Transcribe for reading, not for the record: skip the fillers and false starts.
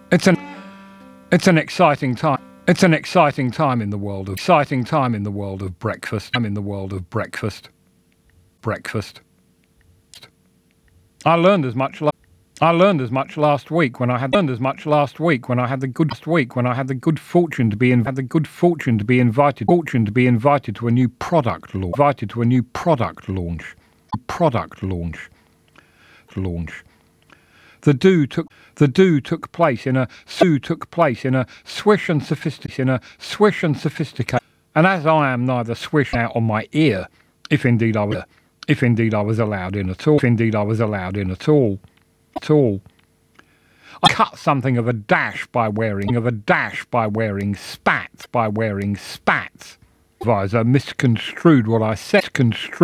It's an it's an exciting time. It's an exciting time in the world of breakfast. I'm in the world of breakfast. Breakfast. I learned as much last week when I had the good fortune to be invited to a new product launch. The do took place in a swish and sophisticated. And as I am neither swish out on my ear, if indeed I was allowed in at all, I cut something of a dash by wearing spats. Advisor misconstrued what I said.